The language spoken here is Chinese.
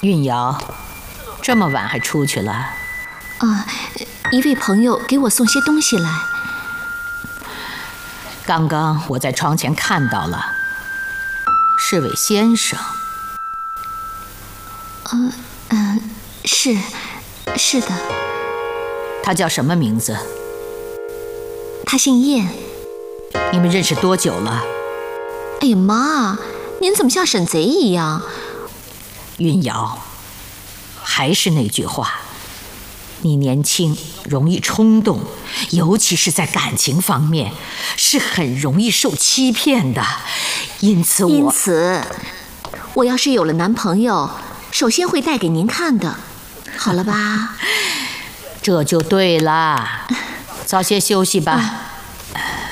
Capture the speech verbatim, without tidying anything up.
韵瑶，这么晚还出去了？ 啊，一位朋友给我送些东西来。 刚刚我在窗前看到了，是位先生。 嗯、呃、嗯、呃，是，是的。 他叫什么名字？ 他姓燕。 你们认识多久了？ 哎呀妈，您怎么像审贼一样？ 韵瑶，还是那句话，你年轻，容易冲动，尤其是在感情方面，是很容易受欺骗的。因此我， 因此，我要是有了男朋友，首先会带给您看的，好了吧？ 这就对了。早些休息吧。